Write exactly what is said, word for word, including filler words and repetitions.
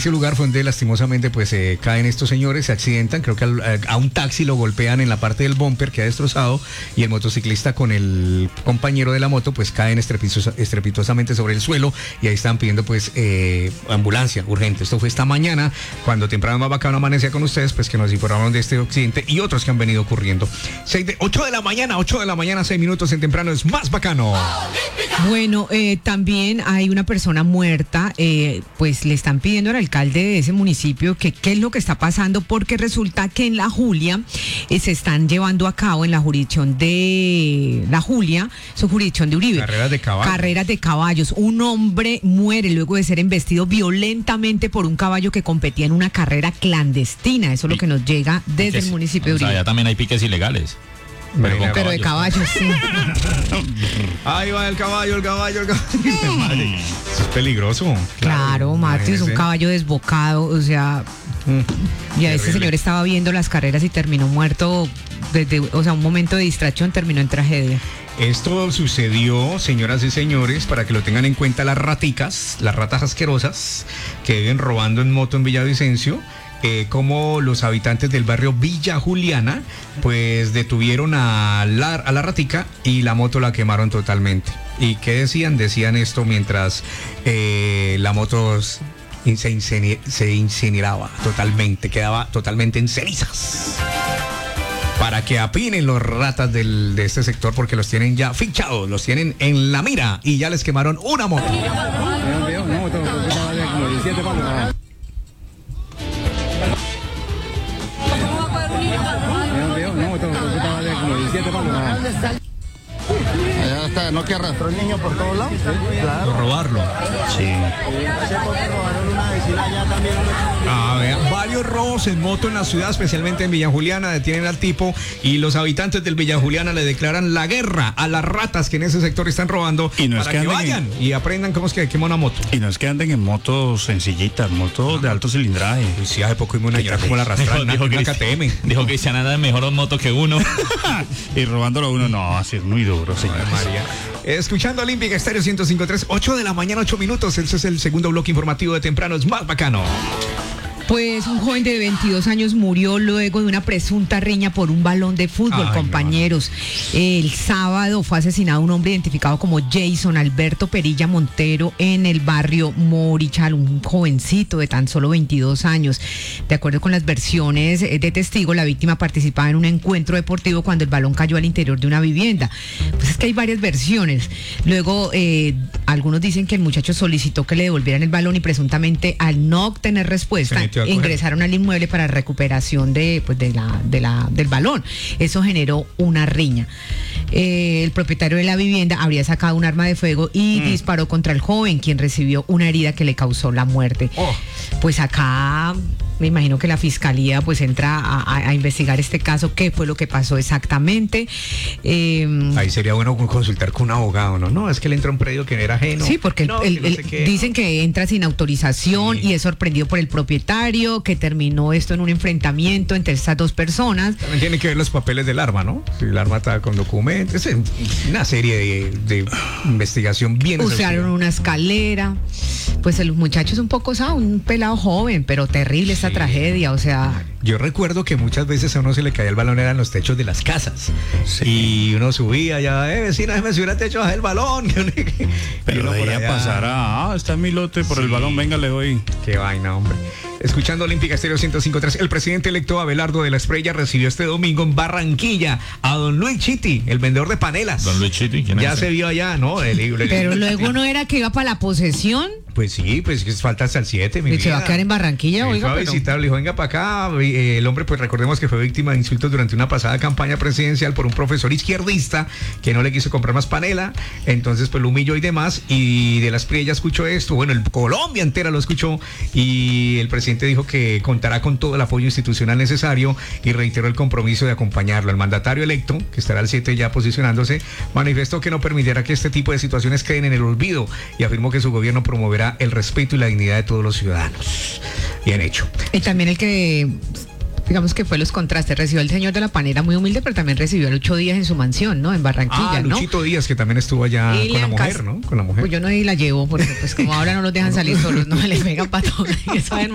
ese lugar fue donde lastimosamente pues eh, caen estos señores, se accidentan, creo que al, a un taxi lo golpean en la parte del bumper que ha destrozado y el motociclista con el compañero de la moto pues caen estrepitosa, estrepitosamente sobre el suelo y ahí están pidiendo pues eh, ambulancia urgente. Esto fue esta mañana, cuando temprano más bacano amanecía con ustedes, pues que nos informaron de este accidente y otros que han venido ocurriendo. ocho de la mañana, ocho de la mañana, seis minutos en temprano es más bacano. Bueno, eh, también hay una persona muerta, eh, pues le están pidiendo al alcalde de ese municipio que qué es lo que está pasando, porque resulta que en La Julia eh, se están llevando a cabo en la jurisdicción de La Julia, su jurisdicción de Uribe. Carreras de caballos. Carreras de caballos. Un hombre muere luego de ser embestido violentamente por un caballo que competía en una carrera clandestina. Eso es lo que nos llega desde Piques. el municipio de O sea, Uribe. allá también hay piques ilegales. Pero, con Pero de caballos, sí. Ahí va el caballo, el caballo, el caballo. Madre, eso es peligroso. Claro, Matis, un caballo desbocado, o sea, Mm, y a ese señor estaba viendo las carreras y terminó muerto desde, o sea, un momento de distracción terminó en tragedia. Esto sucedió, señoras y señores, para que lo tengan en cuenta las raticas, las ratas asquerosas que viven robando en moto en Villavicencio. Eh, como los habitantes del barrio Villa Juliana pues detuvieron a la, a la ratica y la moto la quemaron totalmente. ¿Y qué decían? Decían esto mientras eh, la moto se, inceni- se incineraba totalmente, quedaba totalmente en cenizas. Para que apinen los ratas del, de este sector, porque los tienen ya fichados, los tienen en la mira y ya les quemaron una moto. Allá está, no que arrastró el niño por todos lados. Sí, claro. Por robarlo. Sí. Ah, vea, varios robos en moto en la ciudad, especialmente en Villa Juliana, detienen al tipo y los habitantes del Villa Juliana le declaran la guerra a las ratas que en ese sector están robando y no es para que, que anden vayan en... y aprendan cómo es que quema una moto. Y no es que anden en motos sencillitas, motos de alto cilindraje. Y sí, hace poco vimos una señora como la arrastraron, Dijo, una, dijo una K T M. Dijo que se anda mejor en moto que uno. Y robándolo a uno, no, así es muy duro, señor. María. Escuchando Olímpica Estéreo ciento cinco punto tres, ocho de la mañana, ocho minutos. Ese es el segundo bloque informativo de temprano, es más bacano. Pues un joven de veintidós años murió luego de una presunta riña por un balón de fútbol, Ay, compañeros. No. El sábado fue asesinado un hombre identificado como Jason Alberto Perilla Montero en el barrio Morichal, un jovencito de tan solo veintidós años. De acuerdo con las versiones de testigos, la víctima participaba en un encuentro deportivo cuando el balón cayó al interior de una vivienda. Pues es que hay varias versiones. Luego, eh, algunos dicen que el muchacho solicitó que le devolvieran el balón y presuntamente al no obtener respuesta, ingresaron al inmueble para recuperación de, pues, de la, de la, del balón. Eso generó una riña. Eh, el propietario de la vivienda habría sacado un arma de fuego y mm. disparó contra el joven, quien recibió una herida que le causó la muerte. Oh. Pues acá me imagino que la fiscalía pues entra a, a, a investigar este caso, qué fue lo que pasó exactamente. Eh, Ahí sería bueno consultar con un abogado, ¿no? No, es que él entró a un predio que era ajeno. Sí, porque no, el, que no el, sé dicen que entra sin autorización sí. y es sorprendido por el propietario, que terminó esto en un enfrentamiento entre estas dos personas. También tiene que ver los papeles del arma, ¿no? Si el arma está con documentos, es una serie de, de investigación bien. Usaron una escalera. Pues el muchacho es un poco, ¿sabes? Un pelado joven, pero terrible esta sí. tragedia, o sea... Yo recuerdo que muchas veces a uno se le caía el balón, eran los techos de las casas. Sí. Y uno subía ya, eh, vecina, me subir al techo, bajé el balón. Pero de ella pasará, ah, está en mi lote por sí. el balón, venga, le doy. Qué vaina, hombre. Escuchando Olímpica Estéreo ciento cinco punto tres, el presidente electo Abelardo de la Espriella recibió este domingo en Barranquilla a don Luis Chiti, el vendedor de panelas. Don Luis Chiti, ¿quién ya es? se vio allá, ¿no? El, el, el, Pero luego no era que iba para la posesión. Pues sí, pues que falta hasta el siete, mi ¿Y vida. se va a quedar en Barranquilla, me oiga? Fue a pero... visitar, le dijo, venga para acá. El hombre, pues recordemos que fue víctima de insultos durante una pasada campaña presidencial por un profesor izquierdista que no le quiso comprar más panela, entonces pues lo humilló y demás, y de la Espriella escuchó esto, bueno, el Colombia entera lo escuchó, y el presidente dijo que contará con todo el apoyo institucional necesario y reiteró el compromiso de acompañarlo. El mandatario electo, que estará al siete ya posicionándose, manifestó que no permitirá que este tipo de situaciones queden en el olvido y afirmó que su gobierno promoverá el respeto y la dignidad de todos los ciudadanos. Bien hecho. Y también el que, digamos que fue los contrastes, recibió al señor de la panera muy humilde, pero también recibió a Lucho Díaz en su mansión, ¿no? En Barranquilla, ah, ¿no? Luchito Díaz, que también estuvo allá y con la mujer, ¿no? Con la mujer. Pues yo no la llevo, porque pues como ahora no los dejan salir solos, no me les pegan para todo.